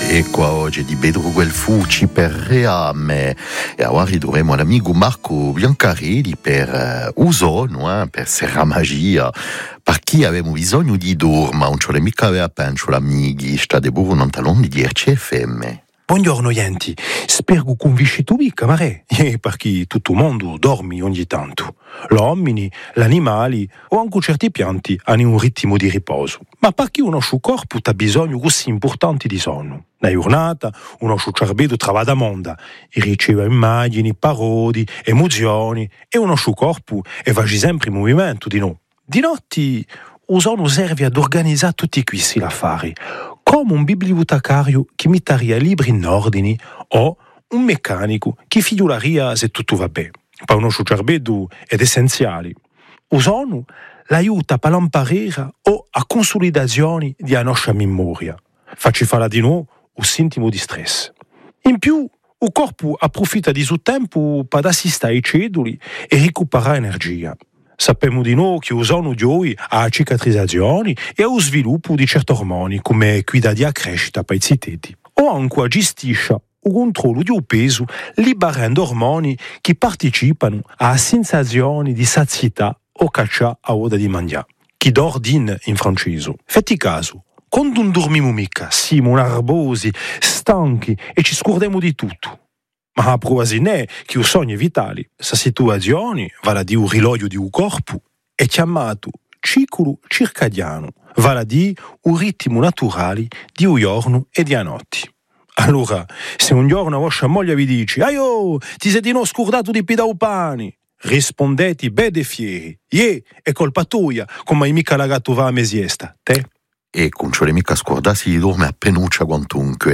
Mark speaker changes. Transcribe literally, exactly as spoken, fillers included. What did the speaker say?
Speaker 1: E qua oggi di Bedro quel fuci per reame e ora ritroviamo l'amico Marco Biancarelli per uh, usono, eh, per Serra Magia, per chi avevamo bisogno di dorma, non ce l'è mica aveva penso l'amici, sta de burro non talon di R C F M.
Speaker 2: Buongiorno Yenti, spero che convinci tu mica, ma re, perché tutto il mondo dormi ogni tanto. L'uomini, gli animali o anche certi pianti hanno un ritmo di riposo. Ma perché il nostro corpo ha bisogno così importante di sonno? La giornata, il nostro cervello trova da mondo, e riceve immagini, parole, emozioni, e il nostro corpo è sempre in movimento di noi. Di notte, il sonno serve ad organizzare tutti questi affari, come un bibliotecario che metteria libri in ordine o un meccanico che figliolaria se tutto va bene. Per il nostro cervello è essenziale. Il sonno l'aiuta a imparare o a consolidazione della nostra memoria. Facci fare di noi un sintomo di stress. In più, il corpo approfitta di suo tempo per assistere ai celluli e recuperare energia. Sappiamo di noi che il sonno di oggi ha cicatrizzazioni e allo sviluppo di certi ormoni come quelli di crescita per i citeti. O anche gestisce il controllo del peso liberando ormoni che partecipano a sensazioni di sazietà o caccia a ora di mangiare. Chi d'ordine in francese. Fatti caso, quando non dormiamo mica, siamo nervosi, stanchi e ci scordiamo di tutto. Ma a prova è che il sogno è vitale. Questa situazione, vale a dire il riloglio di un corpo, è chiamato ciclo circadiano, vale a dire il ritmo naturale di un giorno e di una notte. Allora, se un giorno vostra moglie vi dice «Aio, ti sei di no scordato di pidare pani», rispondete bene fieri «Ie, è colpa tua, come hai mica lagato va a mesiesta, te?»
Speaker 1: E con ciò le mica scordarsi di dormire a penuccia quantunque.